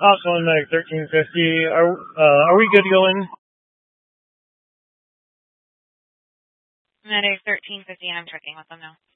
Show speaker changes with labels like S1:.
S1: Also in like 1350. Are we good to go in?
S2: Medic 1350, and I'm checking with them now.